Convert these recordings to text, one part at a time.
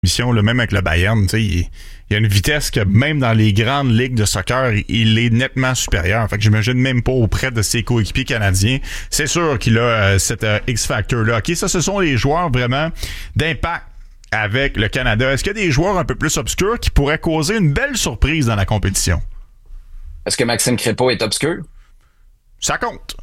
mission, là, même avec le Bayern, tu sais, il y a une vitesse que même dans les grandes ligues de soccer, il est nettement supérieur. Fait que j'imagine même pas auprès de ses coéquipiers canadiens. C'est sûr qu'il a cette X-Factor-là. OK, ça, ce sont les joueurs vraiment d'impact avec le Canada. Est-ce qu'il y a des joueurs un peu plus obscurs qui pourraient causer une belle surprise dans la compétition? Est-ce que Maxime Crépeau est obscur? Ça compte.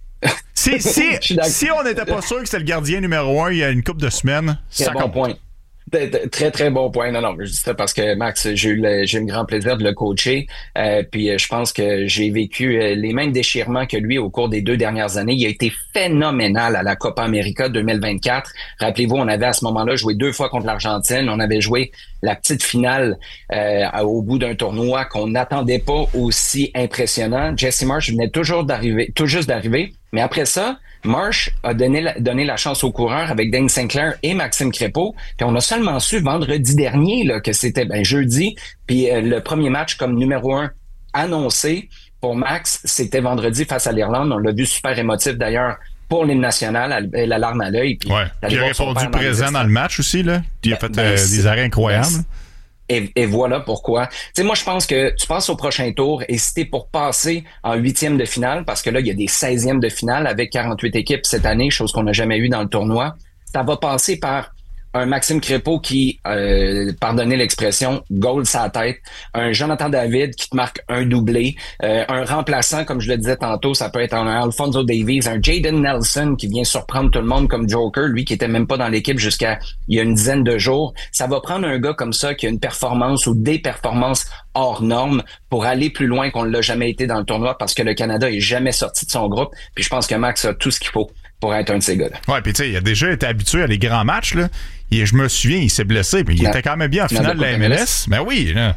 Si on n'était pas sûr que c'était le gardien numéro 1 il y a une couple de semaines, ça compte. Point. Très, très bon point. Non, je dis ça parce que Max, j'ai eu le grand plaisir de le coacher. Puis je pense que j'ai vécu les mêmes déchirements que lui au cours des 2 dernières années. Il a été phénoménal à la Copa América 2024. Rappelez-vous, on avait à ce moment-là joué 2 fois contre l'Argentine. On avait joué la petite finale au bout d'un tournoi qu'on n'attendait pas aussi impressionnant. Jesse Marsh venait tout juste d'arriver. Mais après ça, Marsh a donné la chance aux coureurs avec Dane Sinclair et Maxime Crépeau. Puis on a seulement su vendredi dernier là, que c'était jeudi. Puis le premier match comme numéro 1 annoncé pour Max, c'était vendredi face à l'Irlande. On l'a vu super émotif d'ailleurs pour l'hymne national, la larme à l'œil. Puis il a répondu présent dans le match aussi. Là. Il a fait des arrêts incroyables. Et voilà pourquoi. Tu sais, moi, je pense que tu passes au prochain tour et si t'es pour passer en 8e de finale, parce que là, il y a des 16e de finale avec 48 équipes cette année, chose qu'on n'a jamais eu dans le tournoi, ça va passer par un Maxime Crépeau qui, pardonnez l'expression, goal sa tête, un Jonathan David qui te marque un doublé, un remplaçant, comme je le disais tantôt, ça peut être un Alphonso Davies, un Jaden Nelson qui vient surprendre tout le monde comme Joker, lui qui était même pas dans l'équipe jusqu'à il y a une dizaine de jours. Ça va prendre un gars comme ça qui a une performance ou des performances hors normes pour aller plus loin qu'on ne l'a jamais été dans le tournoi parce que le Canada est jamais sorti de son groupe. Puis je pense que Max a tout ce qu'il faut pour être un de ces gars-là. Ouais, puis tu sais, il a déjà été habitué à des grands matchs, là. Et je me souviens, il s'est blessé, puis il était quand même bien en finale de la MLS. Mais oui, là.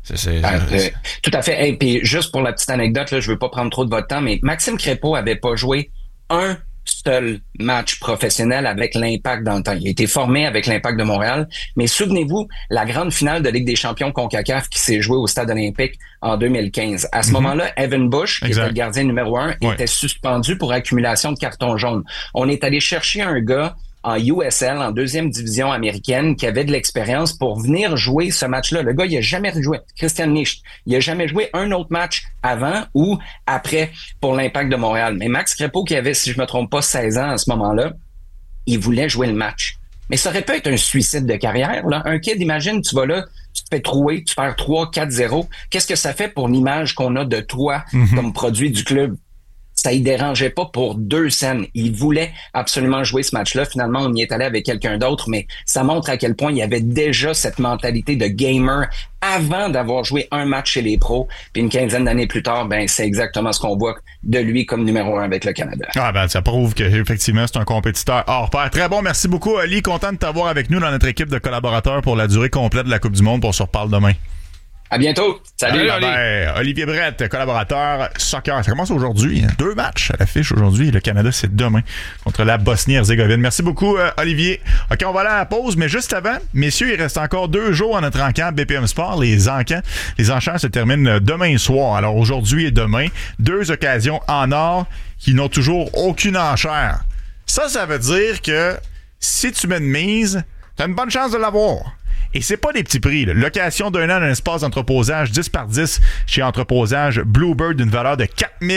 Tout à fait. Et puis juste pour la petite anecdote, là, je veux pas prendre trop de votre temps, mais Maxime Crépeau avait pas joué un seul match professionnel avec l'Impact dans le temps. Il a été formé avec l'Impact de Montréal, mais souvenez-vous, la grande finale de Ligue des champions CONCACAF qui s'est jouée au Stade olympique en 2015. À ce moment-là, Evan Bush, qui était le gardien numéro 1, était suspendu pour accumulation de cartons jaunes. On est allé chercher un gars en USL, en 2e division américaine, qui avait de l'expérience pour venir jouer ce match-là. Le gars, il a jamais joué. Christian Nicht, il a jamais joué un autre match avant ou après pour l'Impact de Montréal. Mais Max Crépeau, qui avait, si je me trompe pas, 16 ans à ce moment-là, il voulait jouer le match. Mais ça aurait pu être un suicide de carrière, là. Un kid, imagine, tu vas là, tu te fais trouer, tu perds 3-4-0. Qu'est-ce que ça fait pour l'image qu'on a de toi comme produit du club? Ça y dérangeait pas pour 2 scènes. Il voulait absolument jouer ce match-là. Finalement, on y est allé avec quelqu'un d'autre, mais ça montre à quel point il y avait déjà cette mentalité de gamer avant d'avoir joué un match chez les pros. Puis une quinzaine d'années plus tard, c'est exactement ce qu'on voit de lui comme numéro 1 avec le Canada. Ça prouve qu'effectivement, c'est un compétiteur hors pair. Très bon, merci beaucoup, Oli. Content de t'avoir avec nous dans notre équipe de collaborateurs pour la durée complète de la Coupe du Monde. On se reparle demain. À bientôt. Salut, Oli. Olivier Brett, collaborateur soccer. Ça commence aujourd'hui. 2 matchs à l'affiche aujourd'hui. Le Canada, c'est demain contre la Bosnie-Herzégovine. Merci beaucoup, Olivier. OK, on va aller à la pause, mais juste avant, messieurs, il reste encore 2 jours à notre encamp BPM Sport. Les enchères se terminent demain soir. Alors aujourd'hui et demain, 2 occasions en or qui n'ont toujours aucune enchère. Ça veut dire que si tu mets une mise, t'as une bonne chance de l'avoir. Et c'est pas des petits prix, là. Location d'un an d'un espace d'entreposage 10 par 10 chez Entreposage Bluebird d'une valeur de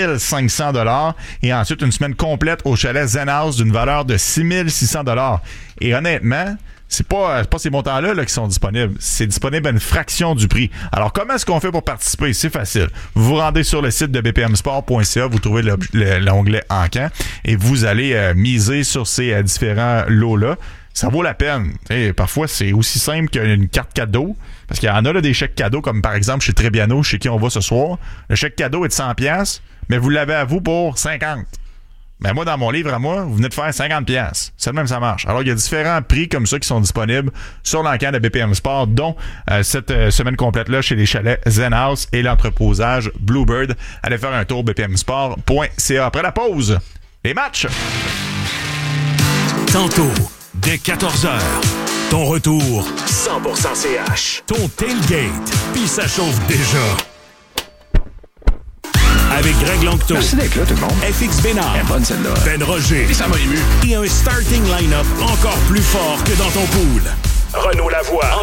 4500 $. Et ensuite, une semaine complète au chalet Zen House d'une valeur de 6600 $. Et honnêtement, c'est pas ces montants-là là, qui sont disponibles. C'est disponible à une fraction du prix. Alors, comment est-ce qu'on fait pour participer? C'est facile. Vous vous rendez sur le site de bpmsport.ca, vous trouvez l'onglet Encamp et vous allez miser sur ces différents lots-là. Ça vaut la peine. T'sais, parfois, c'est aussi simple qu'une carte cadeau. Parce qu'il y en a là, des chèques cadeaux, comme par exemple chez Trebbiano, chez qui on va ce soir. Le chèque cadeau est de 100$, mais vous l'avez à vous pour 50$. Mais moi, dans mon livre à moi, vous venez de faire 50$. C'est le même, ça marche. Alors, il y a différents prix comme ça qui sont disponibles sur l'encan de BPM Sport, dont cette semaine complète-là chez les chalets Zen House et l'entreposage Bluebird. Allez faire un tour bpmsport.ca. Après la pause, les matchs! Tantôt, dès 14h, ton retour 100% CH. Ton tailgate, puis ça chauffe déjà. Avec Greg Langto. Merci d'être là, tout le monde. FX Bénard. Elle est bonne, celle-là. Ben Roger. Et ça m'a ému. Et un starting line-up encore plus fort que dans ton pool. Renaud Lavoie.